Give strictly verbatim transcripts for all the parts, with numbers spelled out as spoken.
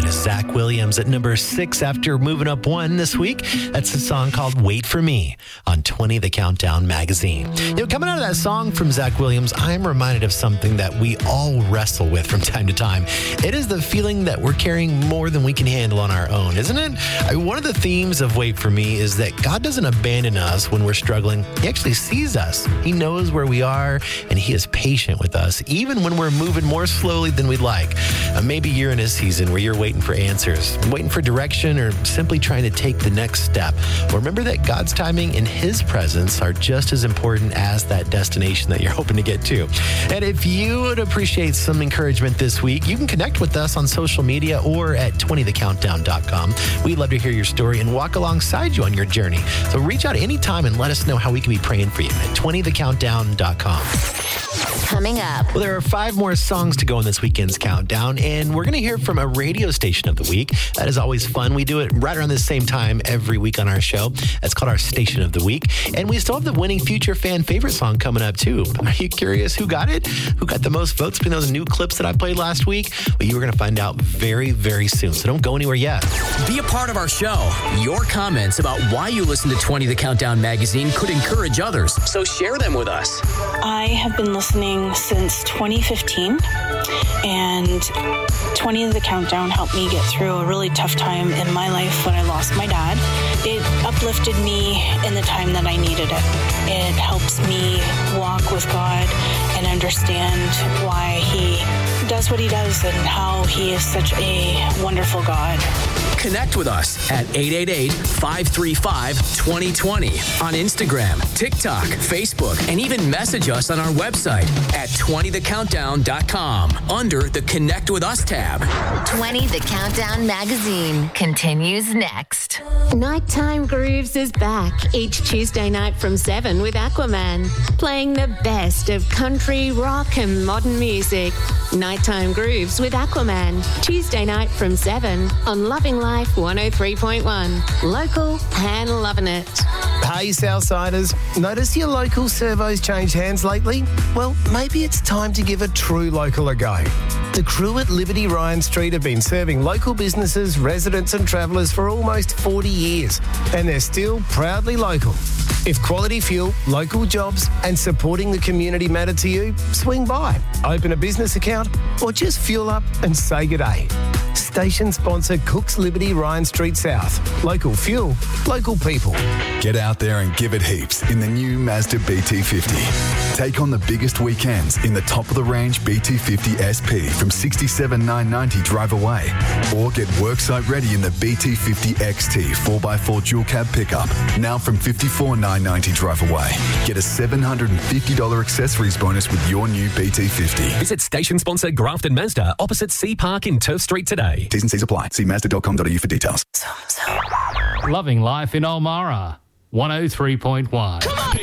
That is Zach Williams at number six after moving up one this week. That's a song called Wait For Me on twenty The Countdown magazine. You know, coming out of that song from Zach Williams, I'm reminded of something that we all wrestle with from time to time. It is the feeling that we're carrying more than we can handle on our own, isn't it? I mean, one of the themes of Wait For Me is that God doesn't abandon us when we're struggling. He actually sees us. He knows where we are, and He is patient with us, even when we're moving more slowly than we'd like. Uh, maybe you're in a season where you're waiting for answers, waiting for direction, or simply trying to take the next step. Well, remember that God's timing and His presence are just as important as that destination that you're hoping to get to. And if you would appreciate some encouragement this week, you can connect with us on social media or at twenty the countdown dot com. We'd love to hear your story and walk alongside you on your journey. So reach out anytime and let us know how we can be praying for you at twenty the countdown dot com. Coming up. Well, there are five more songs to go in this weekend's countdown, and we're going to hear from a radio station of the week. That is always fun. We do it right around the same time every week on our show. That's called our Station of the Week. And we still have the winning future fan favorite song coming up, too. Are you curious who got it? Who got the most votes between those new clips that I played last week? Well, you are going to find out very, very soon, so don't go anywhere yet. Be a part of our show. Your comments about why you listen to twenty The Countdown magazine could encourage others, so share them with us. I have been listening since twenty fifteen, and twenty The Countdown helped me get through a really tough time in my life when I lost my dad. It uplifted me in the time that I needed it. It helps me walk with God and understand why He does what He does and how He is such a wonderful God. Connect with us at eight eight eight, five three five, two zero two zero on Instagram, TikTok, Facebook, and even message us on our website at twenty the countdown dot com under the Connect with Us tab. twenty The Countdown magazine continues next. Nighttime Grooves is back each Tuesday night from seven with Aquaman, playing the best of country, rock, and modern music. Nighttime Grooves with Aquaman, Tuesday night from seven on Loving Life one oh three point one. Local and loving it. Hey, Southsiders. Notice your local servos changed hands lately? Well, maybe it's time to give a true local a go. The crew at Liberty Ryan Street have been serving local businesses, residents and travellers for almost forty years, and they're still proudly local. If quality fuel, local jobs and supporting the community matter to you, swing by, open a business account or just fuel up and say good day. Station sponsor Cook's Liberty Ryan Street South. Local fuel, local people. Get out there and give it heaps in the new Mazda B T fifty. Take on the biggest weekends in the top-of-the-range B T fifty S P from sixty-seven thousand nine hundred ninety dollars drive away. Or get worksite ready in the B T fifty X T four by four dual cab pickup, now from fifty-four thousand nine hundred ninety dollars drive away. Get a seven hundred fifty dollars accessories bonus with your new B T fifty. Visit station sponsor Grafton Mazda opposite Sea Park in Turf Street today. T's and C's apply. See mazda dot com dot a u for details. Loving Life in Elmira, one oh three point one. Come on!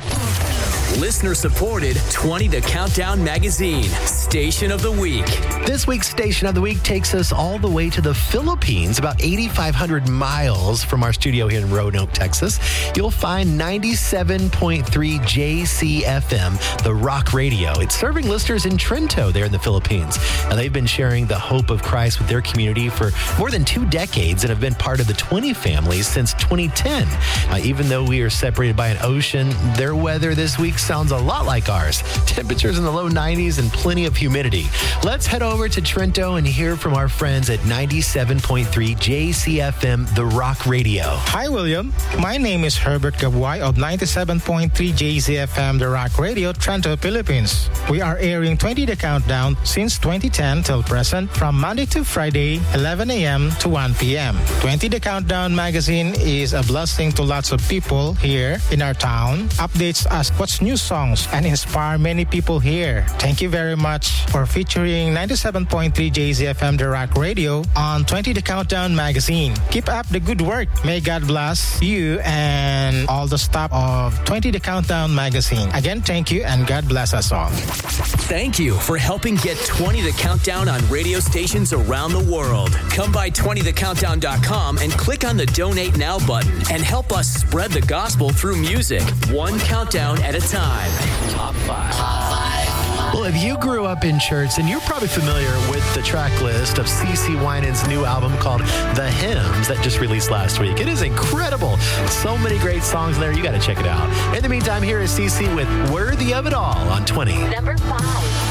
Listener supported twenty The Countdown magazine, Station of the Week. This week's Station of the Week takes us all the way to the Philippines, about eighty-five hundred miles from our studio here in Roanoke, Texas. You'll find ninety-seven point three J C F M, the Rock Radio. It's serving listeners in Trento there in the Philippines. Now, they've been sharing the hope of Christ with their community for more than two decades and have been part of the twenty families since twenty ten. Uh, even though we are separated by an ocean, their weather this week sounds a lot like ours. Temperatures in the low nineties and plenty of humidity. Let's head over to Trento and hear from our friends at ninety-seven point three J C F M, The Rock Radio. Hi, William. My name is Herbert Gabuay of ninety-seven point three J C F M, The Rock Radio, Trento, Philippines. We are airing twenty The Countdown since twenty ten till present from Monday to Friday, eleven a.m. to one p.m. twenty The Countdown magazine is a blessing to lots of people here in our town. Updates us what's new songs and inspire many people here. Thank you very much for featuring ninety-seven point three J Z F M The Rock Radio on twenty The Countdown magazine. Keep up the good work. May God bless you and all the staff of twenty The Countdown magazine. Again, thank you and God bless us all. Thank you for helping get twenty The Countdown on radio stations around the world. Come by twenty the countdown dot com and click on the Donate Now button and help us spread the gospel through music, one countdown at a time. Top five. Top five. Well, if you grew up in church, then you're probably familiar with the track list of CeCe Winans' new album called The Hymns that just released last week. It is incredible. So many great songs there. You got to check it out. In the meantime, here is CeCe with Worthy of It All on twenty. Number five.